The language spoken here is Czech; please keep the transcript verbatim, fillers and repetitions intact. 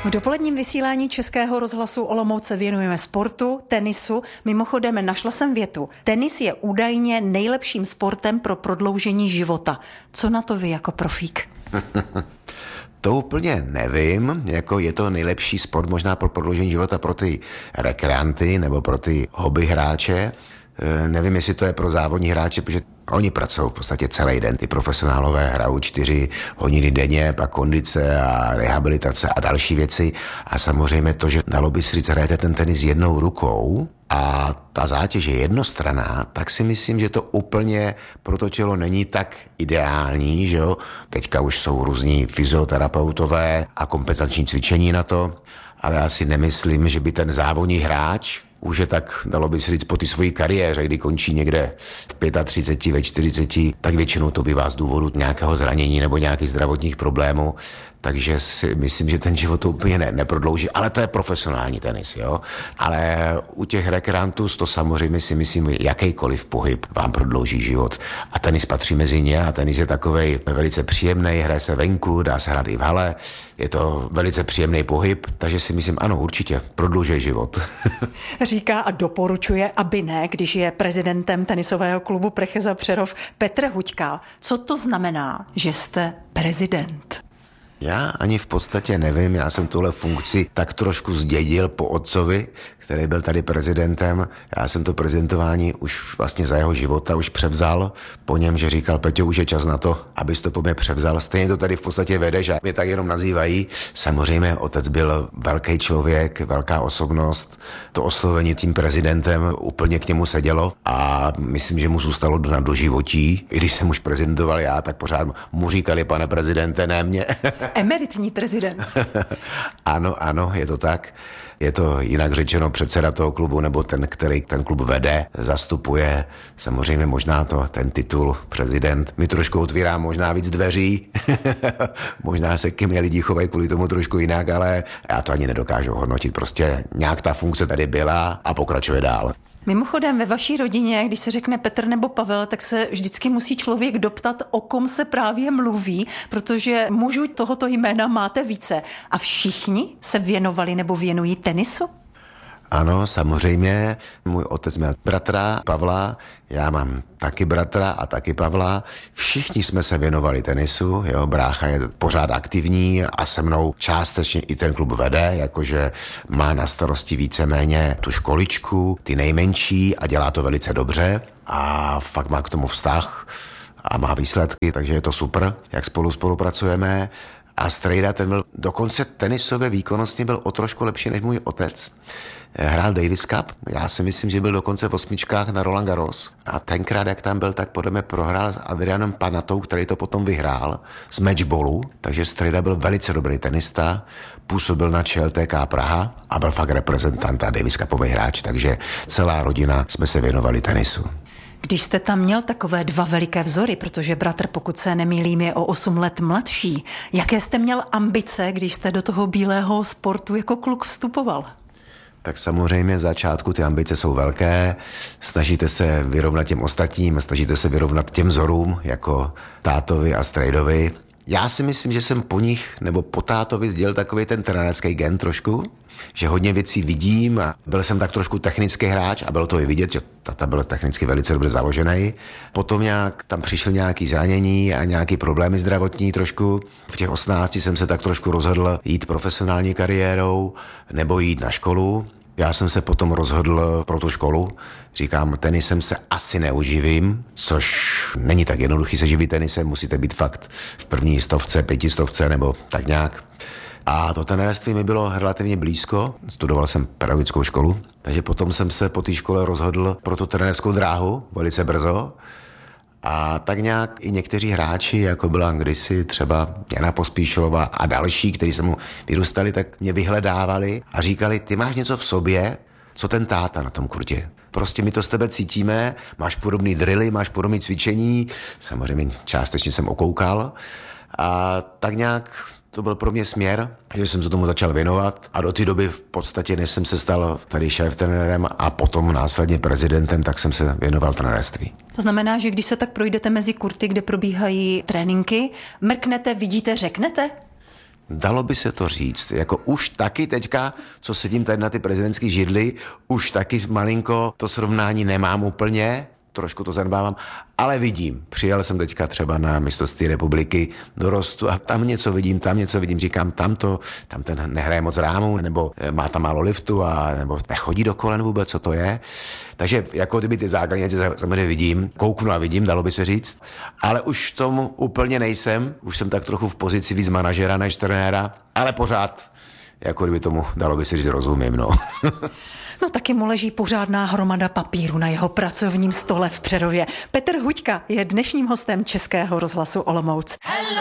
V dopoledním vysílání Českého rozhlasu Olomouc se věnujeme sportu, tenisu. Mimochodem našla jsem větu. Tenis je údajně nejlepším sportem pro prodloužení života. Co na to vy jako profík? To úplně nevím, jako je to nejlepší sport možná pro prodloužení života pro ty rekreanty nebo pro ty hobby hráče. E, nevím, jestli to je pro závodní hráče, protože oni pracují v podstatě celý den. Ty profesionálové hrajou čtyři hodiny denně, pak kondice a rehabilitace a další věci. A samozřejmě to, že dalo by si říct, hrajete ten tenis jednou rukou a ta zátěž je jednostranná, tak si myslím, že to úplně pro to tělo není tak ideální, že jo. Teďka už jsou různí fyzioterapeutové a kompenzační cvičení na to, ale já si nemyslím, že by ten závodní hráč už je tak, dalo by se říct, po ty svojí kariéře, kdy končí někde v třiceti pěti, ve čtyřiceti, tak většinou to bývá z důvodu nějakého zranění nebo nějakých zdravotních problémů, takže si myslím, že ten život to úplně ne, neprodlouží, ale to je profesionální tenis, jo. Ale u těch rekreantů to samozřejmě si myslím, jakýkoliv pohyb vám prodlouží život. A tenis patří mezi ně a tenis je takovej velice příjemný, hraje se venku, dá se hrát i v hale, je to velice příjemný pohyb, takže si myslím, ano, určitě, prodlužuje život. Říká a doporučuje, aby ne, když je prezidentem tenisového klubu Precheza Přerov Petr Huďka. Co to znamená, že jste prezident? Já ani v podstatě nevím, já jsem tuhle funkci tak trošku zdědil po otcovi, který byl tady prezidentem. Já jsem to prezidentování už vlastně za jeho života už převzal po něm, že říkal, Peťo, už je čas na to, abys to po mě převzal. Stejně to tady v podstatě vedeš a mě tak jenom nazývají. Samozřejmě otec byl velký člověk, velká osobnost. To oslovení tím prezidentem úplně k němu sedělo a myslím, že mu zůstalo na doživotí. I když jsem už prezidentoval já, tak pořád mu říkali, pane prezidente, ne mě. Emeritní prezident. Ano, ano, je to tak. Je to jinak řečeno předseda toho klubu, nebo ten, který ten klub vede, zastupuje. Samozřejmě možná to, ten titul prezident mi trošku otvírá možná víc dveří. Možná se ke mně lidi chovají kvůli tomu trošku jinak, ale já to ani nedokážu hodnotit. Prostě nějak ta funkce tady byla a pokračuje dál. Mimochodem, ve vaší rodině, když se řekne Petr nebo Pavel, tak se vždycky musí člověk doptat, o kom se právě mluví, protože mužů tohoto jména máte více. A všichni se věnovali nebo věnují tenisu? Ano, samozřejmě. Můj otec měl bratra Pavla, já mám taky bratra a taky Pavla. Všichni jsme se věnovali tenisu, jo, brácha je pořád aktivní a se mnou částečně i ten klub vede, jakože má na starosti víceméně tu školičku, ty nejmenší a dělá to velice dobře a fakt má k tomu vztah a má výsledky, takže je to super, jak spolu spolupracujeme. A strejda, ten byl dokonce tenisové výkonnostně byl o trošku lepší než můj otec. Hrál Davis Cup, já si myslím, že byl dokonce v osmičkách na Roland Garros. A tenkrát, jak tam byl, tak podle mě prohrál s Adrianem Panatou, který to potom vyhrál z matchballu. Takže strejda byl velice dobrý tenista, působil na Č L T K Praha a byl fakt reprezentant a Davis Cupový hráč, takže celá rodina jsme se věnovali tenisu. Když jste tam měl takové dva veliké vzory, protože bratr, pokud se nemýlím, je o osm let mladší, jaké jste měl ambice, když jste do toho bílého sportu jako kluk vstupoval? Tak samozřejmě z začátku ty ambice jsou velké, snažíte se vyrovnat těm ostatním, snažíte se vyrovnat těm vzorům, jako tátovi a strejdovi. Já si myslím, že jsem po nich, nebo po tátovi sdělil takový ten trenéřský gen trošku, že hodně věcí vidím a byl jsem tak trošku technický hráč a bylo to i vidět, že tata byl technicky velice dobře založený. Potom nějak tam přišel nějaký zranění a nějaký problémy zdravotní trošku. V těch osmnácti jsem se tak trošku rozhodl jít profesionální kariérou nebo jít na školu. Já jsem se potom rozhodl pro tu školu. Říkám, tenisem se asi neuživím, což není tak jednoduchý se živit tenisem, musíte být fakt v první stovce, pětistovce nebo tak nějak. A to trenérství mi bylo relativně blízko, studoval jsem pedagogickou školu, takže potom jsem se po té škole rozhodl pro tu trenérskou dráhu velice brzo. A tak nějak i někteří hráči, jako byla kdysi třeba Jana Pospíšilová a další, kteří se mu vyrůstali, tak mě vyhledávali a říkali, ty máš něco v sobě, co ten táta na tom kurtě. Prostě my to z tebe cítíme, máš podobný drily, máš podobný cvičení, samozřejmě částečně jsem okoukal a tak nějak to byl pro mě směr, že jsem se tomu začal věnovat a do té doby v podstatě, než jsem se stal tady šéf-trenérem a potom následně prezidentem, tak jsem se věnoval trenérství. To znamená, že když se tak projdete mezi kurty, kde probíhají tréninky, mrknete, vidíte, řeknete? Dalo by se to říct, jako už taky teďka, co sedím tady na ty prezidentské židli, už taky malinko to srovnání nemám úplně, trošku to zanedbávám, ale vidím. Přijel jsem teďka třeba na mistrovství republiky dorostu a tam něco vidím, tam něco vidím, říkám, tam to, tam ten nehraje moc rámu, nebo má tam málo liftu, a nebo nechodí do kolen vůbec, co to je. Takže jako kdyby ty základní věci samozřejmě vidím, kouknu a vidím, dalo by se říct, ale už tomu úplně nejsem, už jsem tak trochu v pozici víc manažera než trenéra, ale pořád, jako kdyby tomu dalo by se říct, rozumím, no. No taky mu leží pořádná hromada papíru na jeho pracovním stole v Přerově. Petr Huďka je dnešním hostem Českého rozhlasu Olomouc.